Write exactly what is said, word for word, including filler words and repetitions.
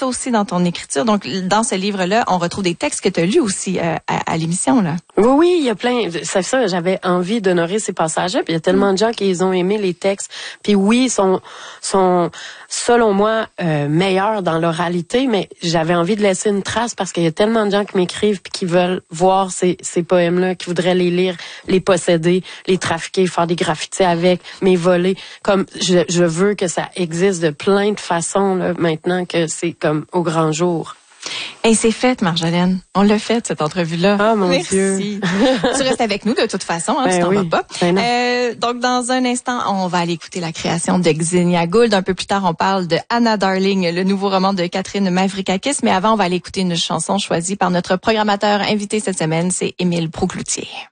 ça aussi dans ton écriture. Donc, dans ce livre-là, on retrouve des textes que tu as lus aussi euh, à, à l'émission, là. Oui, oui, il y a plein. C'est ça, j'avais envie d'honorer ces passages-là. Puis il y a tellement de gens qui les ont aimé, les textes. Puis oui, ils sont, sont selon moi, euh, meilleurs dans l'oralité, mais j'avais envie de laisser une trace parce qu'il y a tellement de gens qui m'écrivent puis qui veulent voir ces, ces poèmes-là, qui voudraient les lire, les posséder, les trafiquer, faire des graffitis avec, mais voler. Comme je, je veux que ça existe de plein de façons là, maintenant que c'est comme au grand jour. Hey, c'est fait, Marjolaine. On l'a fait, cette entrevue-là. Ah, mon Merci. Dieu. Tu restes avec nous, de toute façon, hein, ben tu t'en oui. vas pas. Ben non. Euh, donc, dans un instant, on va aller écouter la création de Xenia Gould. Un peu plus tard, on parle de Anna Darling, le nouveau roman de Catherine Mavrikakis. Mais avant, on va aller écouter une chanson choisie par notre programmateur invité cette semaine, c'est Émile Proucloutier.